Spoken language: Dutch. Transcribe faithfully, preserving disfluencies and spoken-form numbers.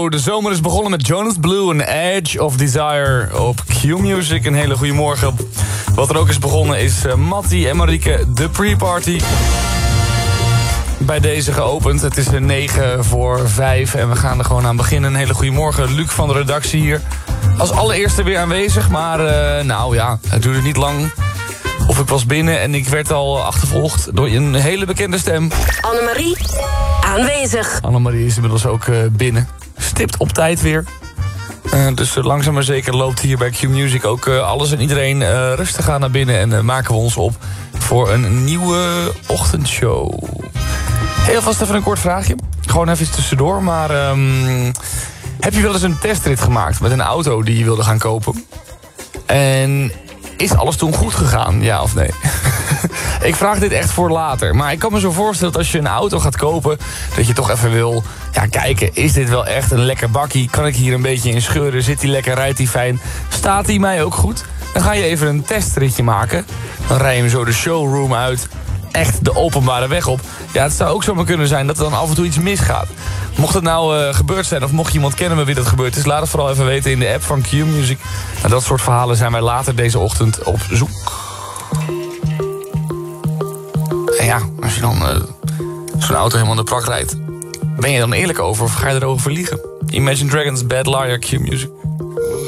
Zo, de zomer is begonnen met Jonas Blue en Edge of Desire op Q-Music. Een hele goede morgen. Wat er ook is begonnen is uh, Mattie en Marieke, de pre-party. Bij deze geopend. Het is negen voor vijf en we gaan er gewoon aan beginnen. Een hele goede morgen. Luc van de redactie hier. Als allereerste weer aanwezig, maar uh, nou ja, het duurde niet lang. Of ik was binnen en ik werd al achtervolgd door een hele bekende stem. Annemarie, aanwezig. Annemarie is inmiddels ook uh, binnen. Stipt op tijd weer. Uh, dus uh, langzaam maar zeker loopt hier bij Q-Music ook uh, alles en iedereen uh, rustig aan naar binnen. En uh, maken we ons op voor een nieuwe ochtendshow. Heel vast even een kort vraagje. Gewoon even tussendoor, maar um, heb je wel eens een testrit gemaakt met een auto die je wilde gaan kopen? En is alles toen goed gegaan, ja of nee? Ik vraag dit echt voor later. Maar ik kan me zo voorstellen dat als je een auto gaat kopen, dat je toch even wil ja, kijken, is dit wel echt een lekker bakkie? Kan ik hier een beetje in scheuren? Zit die lekker? Rijdt die fijn? Staat die mij ook goed? Dan ga je even een testritje maken. Dan rij je hem zo de showroom uit. Echt de openbare weg op. Ja, het zou ook zomaar kunnen zijn dat er dan af en toe iets misgaat. Mocht het nou uh, gebeurd zijn of mocht je iemand kennen met wie dat gebeurd is, laat het vooral even weten in de app van Q-Music. Nou, dat soort verhalen zijn wij later deze ochtend op zoek. En ja, als je dan uh, zo'n auto helemaal in de prak rijdt, ben je dan eerlijk over of ga je erover liegen? Imagine Dragons, Bad Liar, Q-Music.